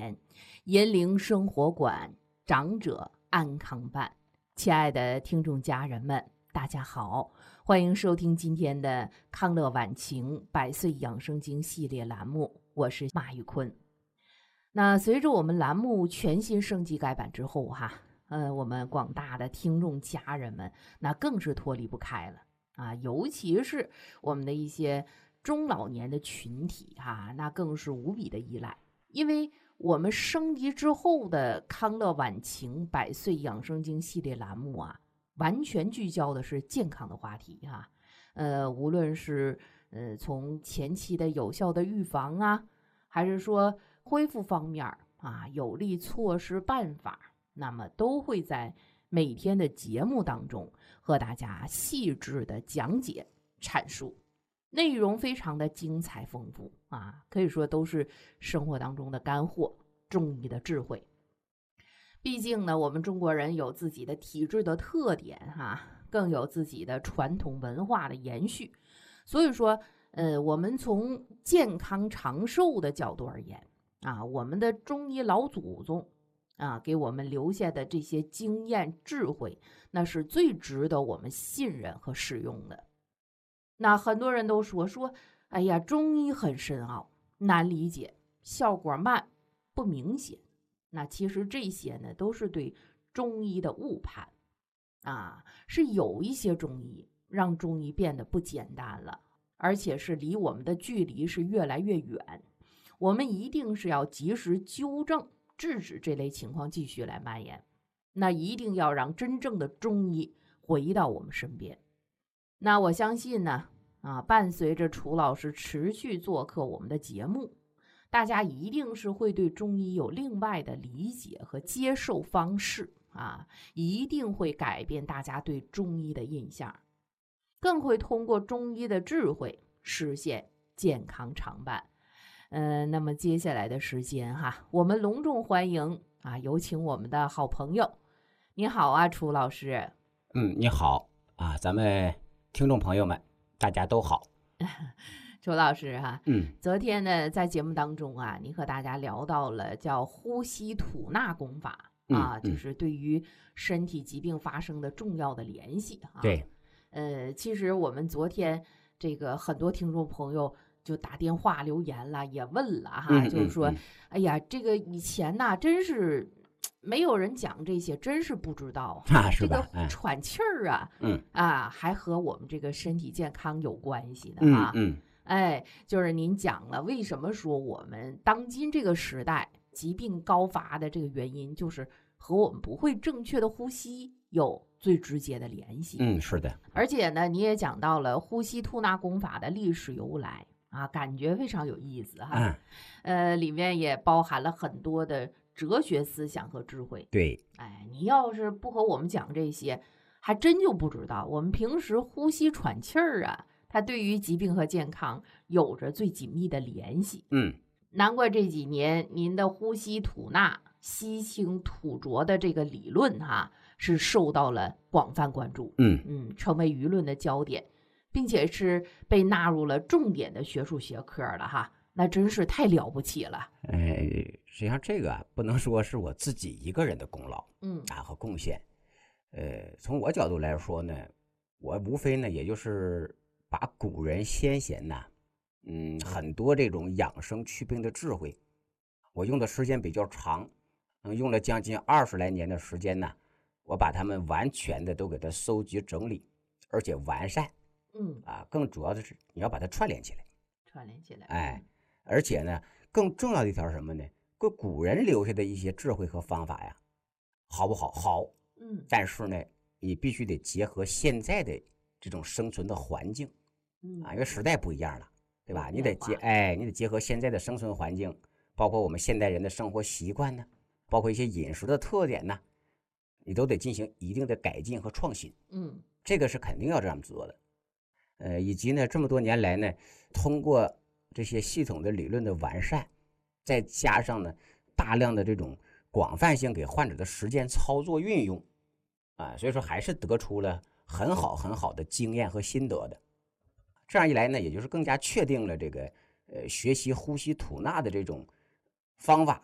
年，银铃生活馆，长者安康办。亲爱的听众家人们，大家好，欢迎收听今天的康乐晚晴百岁养生经系列栏目，我是马玉坤。那随着我们栏目全新升级改版之后我们广大的听众家人们那更是脱离不开了啊，尤其是我们的一些中老年的群体那更是无比的依赖。因为我们升级之后的康乐晚晴百岁养生经系列栏目完全聚焦的是健康的话题无论是从前期的有效的预防还是说恢复方面有力措施办法，那么都会在每天的节目当中和大家细致的讲解阐述，内容非常的精彩丰富可以说都是生活当中的干货，中医的智慧。毕竟呢，我们中国人有自己的体质的特点更有自己的传统文化的延续，所以说我们从健康长寿的角度而言我们的中医老祖宗给我们留下的这些经验智慧，那是最值得我们信任和使用的。那很多人都说哎呀，中医很深奥，难理解，效果慢，不明显。那其实这些呢，都是对中医的误判是有一些中医让中医变得不简单了，而且是离我们的距离是越来越远。我们一定是要及时纠正，制止这类情况继续来蔓延。那一定要让真正的中医回到我们身边。那我相信呢伴随着楚老师持续做客我们的节目，大家一定是会对中医有另外的理解和接受方式一定会改变大家对中医的印象，更会通过中医的智慧实现健康常伴。那么接下来的时间我们隆重欢迎有请我们的好朋友。你好楚老师。 你好咱们听众朋友们大家都好。 楚老师昨天呢在节目当中你和大家聊到了叫呼吸吐纳功法就是对于身体疾病发生的重要的联系对。 其实我们昨天这个很多听众朋友就打电话留言了，也问了就是说哎呀，这个以前真是没有人讲这些，真是不知道是吧？ 这个喘气儿还和我们这个身体健康有关系的就是您讲了为什么说我们当今这个时代疾病高发的这个原因，就是和我们不会正确的呼吸有最直接的联系。 是的。 而且呢，你也讲到了呼吸吐纳功法的历史由来感觉非常有意思里面也包含了很多的哲学思想和智慧。 对。 你要是不和我们讲这些，还真就不知道我们平时呼吸喘气儿它对于疾病和健康有着最紧密的联系。难怪这几年您的呼吸吐纳吸清吐浊的这个理论是受到了广泛关注，成为舆论的焦点，并且是被纳入了重点的学术学科了那真是太了不起了。 实际上这个不能说是我自己一个人的功劳和贡献。从我角度来说呢，我无非呢也就是把古人先贤很多这种养生祛病的智慧，我用的时间比较长，用了将近20来年的时间我把它们完全的都给它搜集整理，而且完善。更主要的是你要把它串联起来。而且呢，更重要的一条是什么呢？古人留下的一些智慧和方法好不好？好。但是呢，你必须得结合现在的这种生存的环境因为时代不一样了，对吧？你得结合现在的生存环境，包括我们现代人的生活习惯包括一些饮食的特点你都得进行一定的改进和创新。这个是肯定要这样做的。以及呢，这么多年来呢，通过这些系统的理论的完善，再加上呢大量的这种广泛性给患者的实践操作运用所以说还是得出了很好的经验和心得的。这样一来呢，也就是更加确定了这个学习呼吸吐纳的这种方法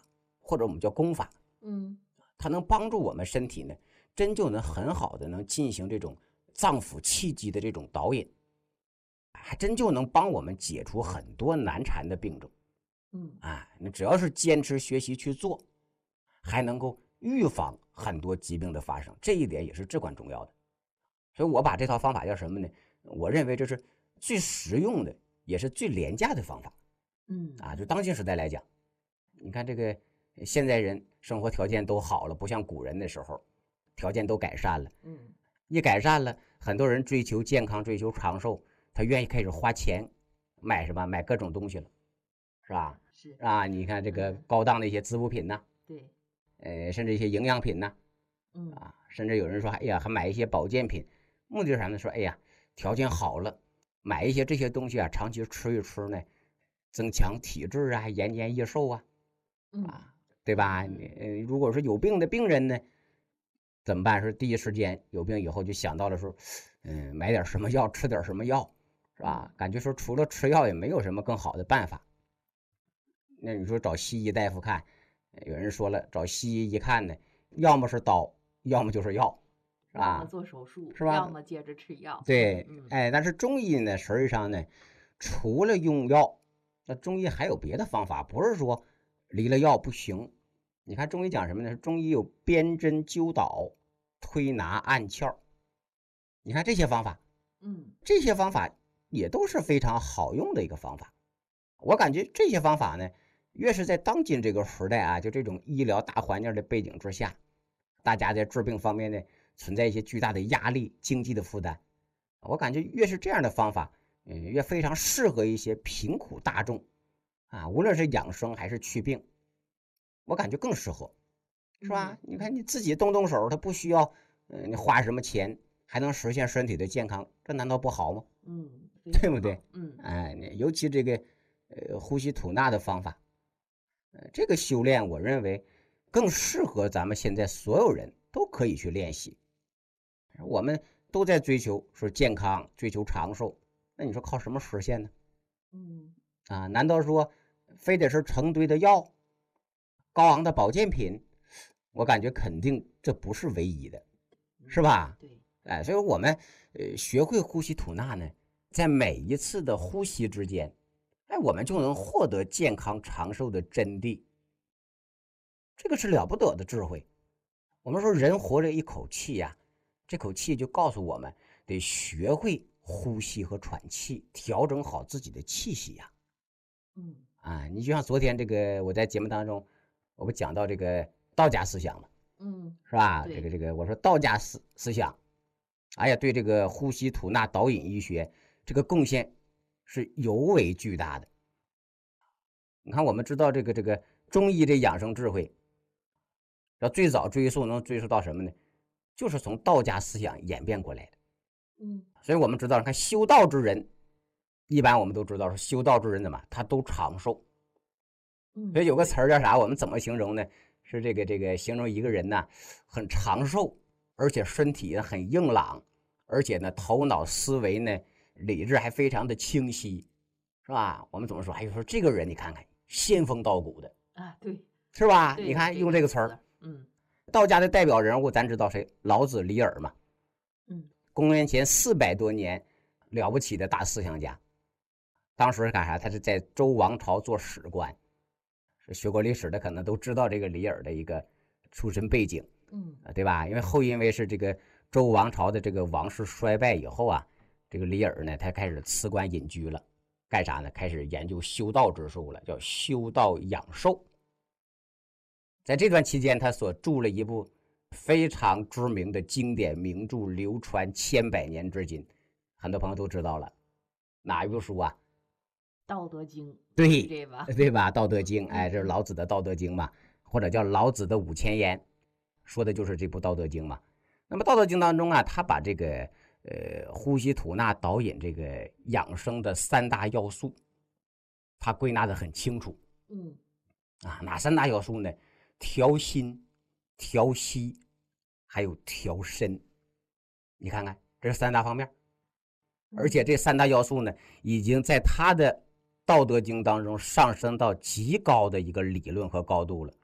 或者我们叫功法， 嗯， 它能帮助我们身体呢，真就能很好的能进行这种脏腑气机的这种导引，还真就能帮我们解除很多难缠的病症。你只要是坚持学习去做，还能够预防很多疾病的发生，这一点也是至关重要的。所以我把这套方法叫什么呢？我认为这是最实用的，也是最廉价的方法。就当今时代来讲，你看这个现在人生活条件都好了，不像古人的时候，条件都改善了。一改善了，很多人追求健康，追求长寿，他愿意开始花钱买什么？买各种东西了，是吧？ 是啊，你看这个高档的一些滋补品呢， 对， 甚至一些营养品呢，甚至有人说，哎呀，还买一些保健品，目的是啥呢？说，哎呀，条件好了，买一些这些东西啊，长期吃一吃呢，增强体质啊，延年益寿啊，对吧？如果是有病的病人呢，怎么办？是第一时间有病以后就想到了说，买点什么药，吃点什么药，是吧？感觉说除了吃药也没有什么更好的办法。那你说找西医大夫看，有人说了，找西医一看呢，要么是刀，要么就是药，是吧？ 要么做手术， 是吧？ 要么接着吃药。 对，但是中医呢，实际上呢，除了用药，那中医还有别的方法，不是说离了药不行。你看中医讲什么呢？中医有鞭针灸导、推拿按窍，你看这些方法，这些方法也都是非常好用的一个方法。我感觉这些方法呢，越是在当今这个时代啊，就这种医疗大环境的背景之下，大家在治病方面呢存在一些巨大的压力、经济的负担，我感觉越是这样的方法，越非常适合一些贫苦大众无论是养生还是祛病，我感觉更适合，是吧？你看你自己动动手，它不需要你花什么钱，还能实现身体的健康，这难道不好吗？对不对？尤其这个呼吸吐纳的方法，这个修炼我认为更适合咱们现在所有人都可以去练习。我们都在追求说健康，追求长寿，那你说靠什么实现呢？难道说非得是成堆的药、高昂的保健品？我感觉肯定这不是唯一的，是吧？ 对， 所以我们学会呼吸吐纳呢，在每一次的呼吸之间，我们就能获得健康长寿的真谛。这个是了不得的智慧。我们说人活着一口气呀，这口气就告诉我们得学会呼吸和喘气，调整好自己的气息呀。你就像昨天这个我在节目当中，我不讲到这个道家思想嘛，是吧？这个我说道家思想，对这个呼吸吐纳导引医学这个贡献是尤为巨大的。你看我们知道这个中医这养生智慧，要最早能追溯到什么呢？就是从道家思想演变过来的。所以我们知道，看修道之人，一般我们都知道说修道之人怎么他都长寿。所以有个词儿叫啥？我们怎么形容呢？是这个形容一个人呢很长寿，而且身体很硬朗，而且呢头脑思维呢理智还非常的清晰，是吧？我们怎么说？说这个人你看看仙风道骨的对， 是吧？你看用这个词儿。道家的代表人物咱知道谁？老子、李耳嘛。公元前400多年，了不起的大思想家。当时干啥？他是在周王朝做史官。学过历史的可能都知道这个李耳的一个出身背景，对吧？因为是这个周王朝的这个王室衰败以后啊，这个李耳呢，他开始辞官隐居了，干啥呢？开始研究修道之术了，叫修道养寿。在这段期间，他所著了一部非常知名的经典名著，流传千百年至今，很多朋友都知道了。哪一部书啊？ 道德经， 对吧？道德经，这是老子的道德经嘛，或者叫老子的5000言，说的就是这部道德经嘛。那么道德经当中啊，他把这个呼吸吐纳导引这个养生的3大要素，他归纳的很清楚。哪3大要素呢？调心、调息，还有调身。你看看，这是3大方面。而且这3大要素呢，已经在他的道德经当中上升到极高的一个理论和高度了。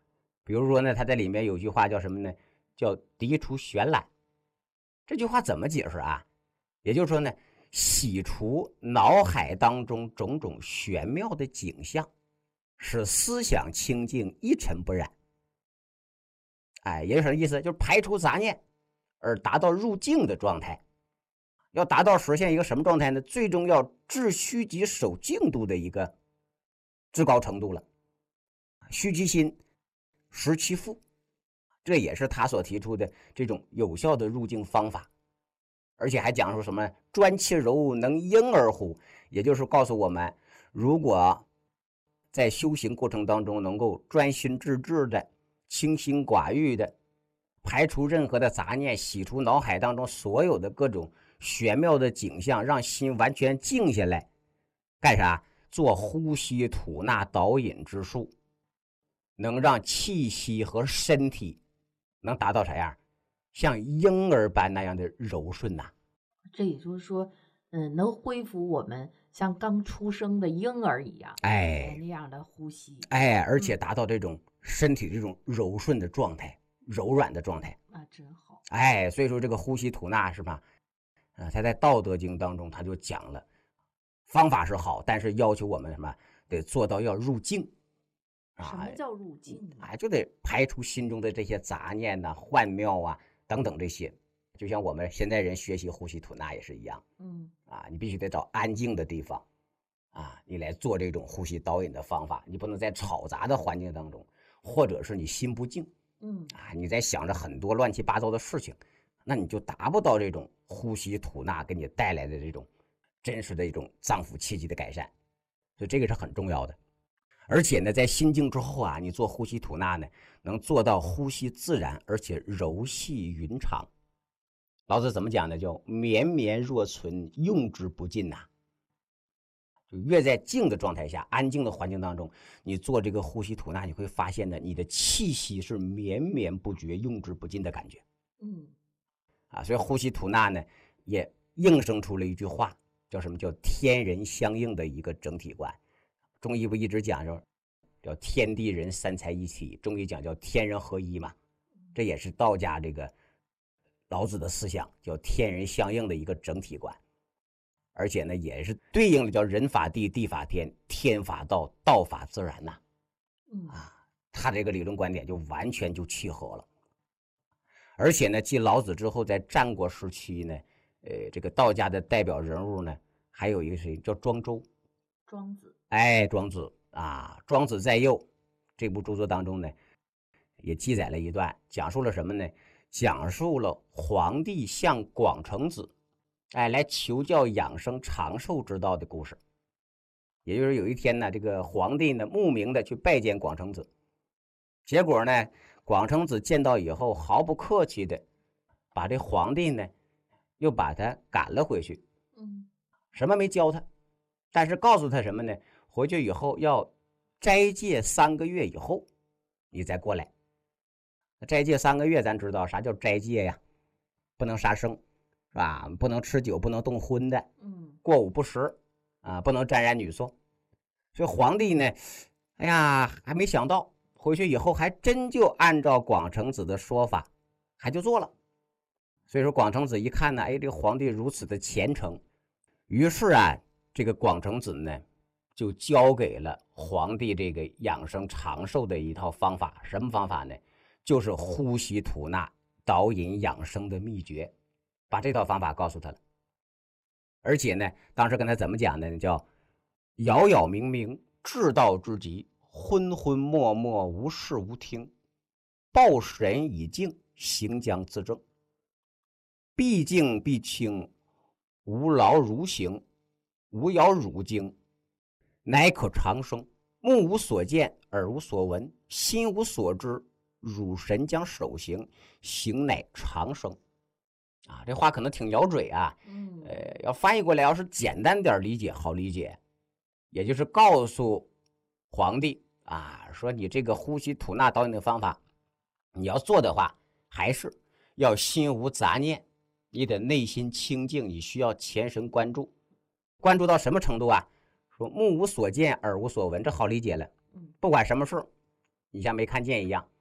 比如说呢，他在里面有句话叫什么呢？叫涤除玄览。这句话怎么解释啊？也就是说呢，洗除脑海当中种种玄妙的景象，使思想清净一尘不染。也就是什么意思？就是排除杂念，而达到入静的状态。要达到实现一个什么状态呢？最终要致虚极守静度的一个至高程度了。虚其心，实其腹，这也是他所提出的这种有效的入静方法。而且还讲述什么专其柔能婴儿乎，也就是告诉我们，如果在修行过程当中能够专心致志的、清心寡欲的排除任何的杂念，洗除脑海当中所有的各种玄妙的景象，让心完全静下来，干啥？做呼吸吐纳导引之术，能让气息和身体能达到啥样？像婴儿般那样的柔顺呐。 这也就是说，能恢复我们像刚出生的婴儿一样，那样的呼吸， 而且达到这种身体这种柔顺的状态、柔软的状态， 真好。 所以说这个呼吸吐纳是吧？他在《道德经》当中他就讲了，方法是好，但是要求我们什么？得做到要入静。 什么叫入静就得排除心中的这些杂念呐、幻妙啊等等这些。就像我们现代人学习呼吸吐纳也是一样，你必须得找安静的地方，你来做这种呼吸导引的方法。你不能在吵杂的环境当中，或者是你心不静，你在想着很多乱七八糟的事情，那你就达不到这种呼吸吐纳给你带来的这种真实的一种脏腑气机的改善。所以这个是很重要的。而且呢，在心静之后你做呼吸吐纳呢，能做到呼吸自然，而且柔细匀长。老子怎么讲呢？叫绵绵若存，用之不尽呐。就越在静的状态下，安静的环境当中，你做这个呼吸吐纳，你会发现呢，你的气息是绵绵不绝，用之不尽的感觉。所以呼吸吐纳呢，也应生出了一句话，叫什么？叫天人相应的一个整体观。中医不一直讲究叫天地人三才一体，中医讲叫天人合一嘛，这也是道家这个老子的思想，叫天人相应的一个整体观。而且呢，也是对应的叫人法地，地法天，天法道，道法自然呐。他这个理论观点就完全就契合了。而且呢，继老子之后，在战国时期呢，这个道家的代表人物呢，还有一个谁叫庄周。 庄子。 庄子庄子在右这部著作当中呢，也记载了一段，讲述了什么呢？讲述了皇帝向广成子来求教养生长寿之道的故事。也就是有一天呢，这个皇帝呢慕名的去拜见广成子，结果呢，广成子见到以后毫不客气的把这皇帝呢又把他赶了回去。什么没教他，但是告诉他什么呢？回去以后要斋戒3个月以后你再过来。斋戒3个月，咱知道啥叫斋戒呀？不能杀生，是吧？不能吃酒，不能动荤的，过午不食不能沾染女色。所以皇帝呢，还没想到，回去以后还真就按照广成子的说法，还就做了。所以说广成子一看呢，这个皇帝如此的虔诚，于是这个广成子呢，就交给了皇帝这个养生长寿的一套方法。什么方法呢？就是呼吸吐纳导引养生的秘诀，把这套方法告诉他了。而且呢，当时跟他怎么讲呢？叫杳杳冥冥，至道之极，昏昏默默，无视无听，抱神以静，行将自正，必静必清，无劳如行，无扰汝经，乃可长生。目无所见，耳无所闻，心无所知，汝神将守行，行乃长生。这话可能挺摇嘴要翻译过来，要是简单点理解，好理解，也就是告诉皇帝说你这个呼吸吐纳导引的方法，你要做的话，还是要心无杂念，你的内心清净，你需要全神关注，关注到什么程度说目无所见，耳无所闻，这好理解了。不管什么事，你像没看见一样。